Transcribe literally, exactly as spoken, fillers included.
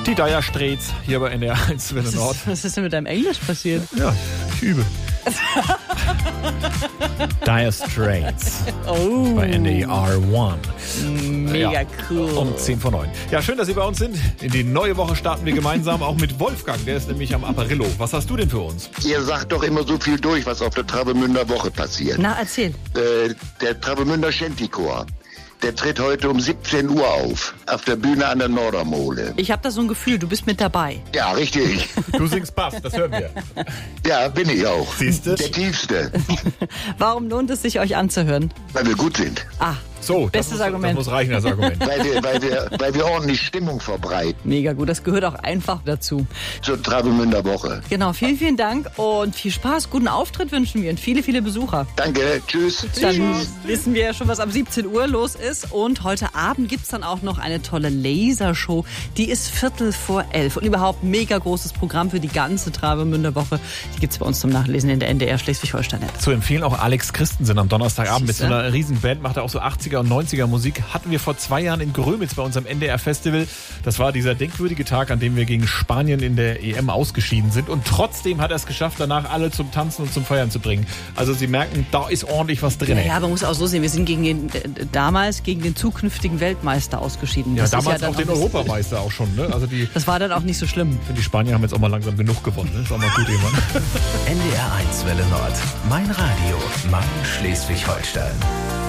Die Dire Straits hier bei N D R eins Welle Nord. Was ist denn mit deinem Englisch passiert? Ja, ich übe. Dire Straits Oh. bei N D R eins. Mega Ja, cool. um zehn vor neun. Ja, schön, dass Sie bei uns sind. In die neue Woche starten wir gemeinsam, auch mit Wolfgang. Der ist nämlich am Apparillo. Was hast du denn für uns? Ihr sagt doch immer so viel durch, was auf der Travemünder Woche passiert. Na, erzähl. Äh, der Travemünder Shantychor, der tritt heute um siebzehn Uhr auf, auf der Bühne an der Nordermole. Ich habe da so ein Gefühl, du bist mit dabei. Ja, richtig. Du singst Bass, das hören wir. Ja, bin ich auch. Siehst du? Der Tiefste, Warum lohnt es sich, euch anzuhören? weil wir gut sind. Ah, So, das Bestes muss, Argument. das muss reichen als Argument. Weil wir, weil wir, weil wir ordentlich Stimmung verbreiten mega gut. Das gehört auch einfach dazu. zur Travemünder Woche. Genau, vielen, vielen Dank und viel Spaß. Guten Auftritt wünschen wir und viele, viele Besucher. Danke, tschüss. Dann wissen wir ja schon, was ab siebzehn Uhr los ist. Und heute Abend gibt's dann auch noch eine tolle Lasershow. Die ist Viertel vor elf. Und überhaupt mega großes Programm für die ganze Travemünder Woche. Die gibt's bei uns zum Nachlesen in der N D R Schleswig-Holstein-App. Zu empfehlen auch Alex Christensen am Donnerstagabend mit so Siehste? einer riesen Band, macht er auch so achtziger und neunziger Musik. Hatten wir vor zwei Jahren in Grömitz bei unserem N D R-Festival. Das war dieser denkwürdige Tag, an dem wir gegen Spanien in der E M ausgeschieden sind. Und trotzdem hat er es geschafft, danach alle zum Tanzen und zum Feiern zu bringen. Also Sie merken, da ist ordentlich was drin. Ja, ja, man muss auch so sehen, wir sind gegen den, äh, damals gegen den zukünftigen Weltmeister ausgeschieden. Ja, Das ist damals dann auch den ein bisschen- Europameister auch schon. Ne? Also die, Das war dann auch nicht so schlimm. die Spanier haben jetzt auch mal langsam genug gewonnen. Ne? Ist auch mal gut irgendwann. N D R eins Welle Nord. Mein Radio. Mein Schleswig-Holstein.